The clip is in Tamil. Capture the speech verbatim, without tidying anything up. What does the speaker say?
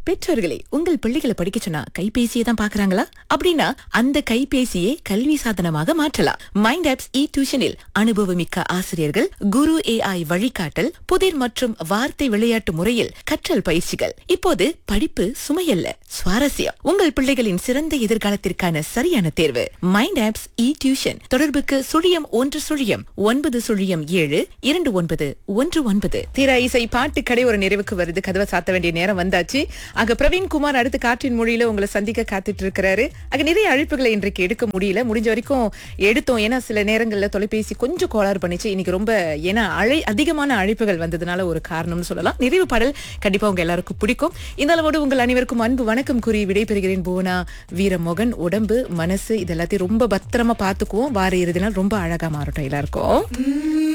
பெற்றோர்களே, உங்கள் பிள்ளைகளை படிக்க சொன்னா கைபேசியை தான் பாக்குறாங்களா? அப்படின்னா அந்த கைபேசியை கல்வி சாதனமாக மாற்றலாம். மைண்ட் ஆப்ஸ் இ டியூஷனில் அனுபவமிக்க ஆசிரியர்கள், குரு ஏஐ வழிகாட்டல், புதிர் மற்றும் வார்த்தை விளையாட்டு முறையில் கற்றல் பயிற்சிகள். இப்போது படிப்பு சுமையல்ல, சுவாரஸ்யம். உங்கள் பிள்ளைகளின் சிறந்த எதிர்காலத்திற்கான சரியான தேர்வு மைண்ட் ஆப்ஸ் இ டியூஷன். தொடர்புக்கு சுழியம் ஒன்று சுழியம் ஒன்பது சுழியம் ஏழு இரண்டு ஒன்பது ஒன்று ஒன்பது. தீரா இசை பாட்டு கடை ஒரு நிறைவுக்கு வருது. கதவை சாத்த வேண்டிய நேரம் வந்தாச்சு. ஆக பிரவீன் குமார் அடுத்து காற்றின் மொழியில உங்களை சந்திக்க காத்துட்டு இருக்கிறாரு. ஆக நிறைய அழைப்புகளை இன்றைக்கு எடுக்க முடியல, முடிஞ்ச வரைக்கும் எடுத்தோம். ஏன்னா சில நேரங்கள்ல தொலைபேசி கொஞ்சம் கோளாறு பண்ணிச்சு. இன்னைக்கு ரொம்ப ஏன்னா அழை அதிகமான அழைப்புகள் வந்ததுனால ஒரு காரணம்னு சொல்லலாம். நிறைவு பாடல் கண்டிப்பா உங்க எல்லாருக்கும் பிடிக்கும். இந்த அளவோடு உங்கள் அனைவருக்கும் அன்பு வணக்கம் கூறி விடைபெறுகிறேன். புவனா வீரமோகன். உடம்பு மனசு இதெல்லாத்தையும் ரொம்ப பத்திரமா பாத்துக்குவோம். வார இறுதி நாள் ரொம்ப அழகா மாறட்டும் எல்லாருக்கும்.